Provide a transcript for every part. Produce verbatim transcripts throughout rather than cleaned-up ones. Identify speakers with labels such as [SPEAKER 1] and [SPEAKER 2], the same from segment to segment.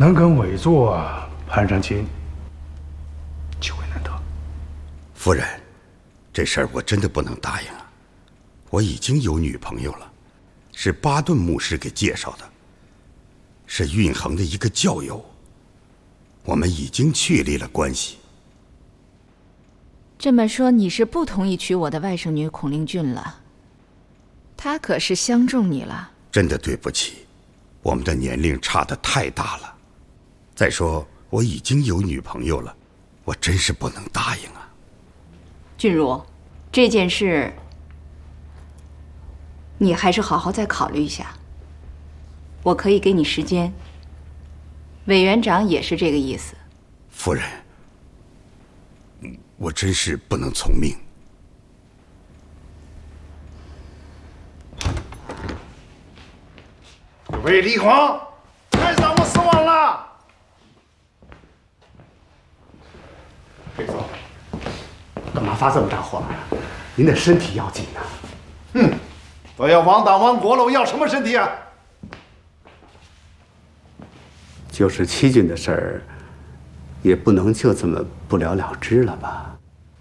[SPEAKER 1] 能跟委座攀上亲，机会难得。
[SPEAKER 2] 夫人，这事儿我真的不能答应啊！我已经有女朋友了，是巴顿牧师给介绍的，是运衡的一个教友，我们已经确立了关系。
[SPEAKER 3] 这么说，你是不同意娶我的外甥女孔令俊了？她可是相中你了。
[SPEAKER 2] 真的对不起，我们的年龄差得太大了。再说我已经有女朋友了，我真是不能答应啊。
[SPEAKER 3] 俊如，这件事你还是好好再考虑一下。我可以给你时间。委员长也是这个意思。
[SPEAKER 2] 夫人，我真是不能从命。
[SPEAKER 4] 魏立煌，太让我失望了。
[SPEAKER 1] 魏总，干嘛发这么大火啊？您的身体要紧呐。
[SPEAKER 4] 哼，都要亡党亡国了，我要什么身体啊？
[SPEAKER 1] 就是七军的事儿，也不能就这么不了了之了吧？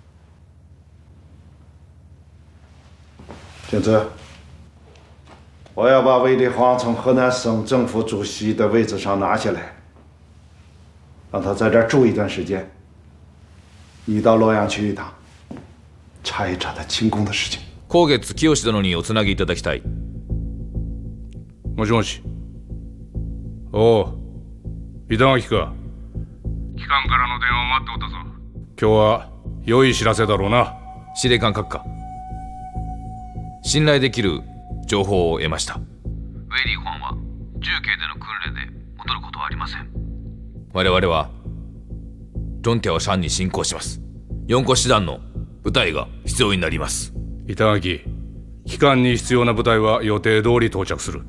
[SPEAKER 4] 景之，我要把魏立煌从河南省政府主席的位置上拿下来，让他在这儿住一段时间。你到洛阳去一趟，查一查他进宫的事情。
[SPEAKER 5] 高月清殿におつなぎいただきたい。
[SPEAKER 6] もしもし。おう、板垣か。機関からの電話待っておったぞ。今日は良い知らせだろうな。
[SPEAKER 5] 司令官閣下、信頼できる情報を得ました。ウェイリー・ホァンは重慶での訓練で戻ることはありません。我々はロンティアをシャンに進行します。四個師団の部隊が必要になります。
[SPEAKER 6] 板垣、機関に必要な部隊は予定通り到着する。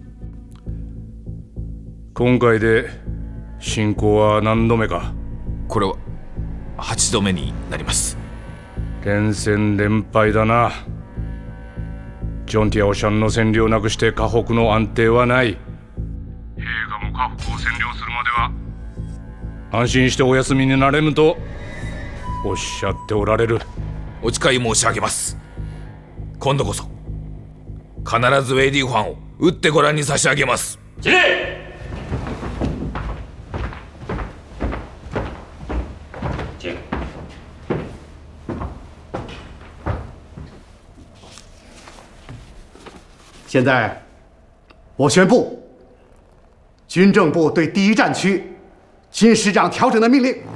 [SPEAKER 6] 今回で進行は何度目か？
[SPEAKER 5] これははちどめになります。
[SPEAKER 6] 連戦連敗だな。ジョンティアオシャンの占領なくして河北の安定はない。兵がも河北を占領するまでは安心してお休みになれぬとおっしゃっておられる。
[SPEAKER 5] お誓い申し上げます。今度こそ必ずウェイリー・ホァンを撃ってご覧に差し上げます。
[SPEAKER 7] 起立。请。
[SPEAKER 1] 现在，我宣布，军政部对第一战区军师长调整的命令